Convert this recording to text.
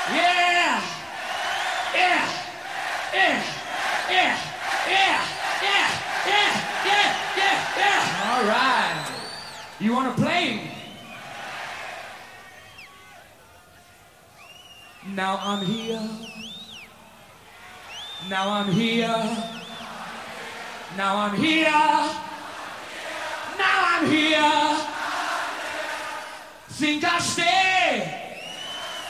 Yeah! Yeah! Yeah! Yeah! Yeah! Yeah! Yeah! Yeah! Yeah! Yeah! All right. You want to play? Now I'm here. Now I'm here. Now I'm here. Now I'm here. Think I stay.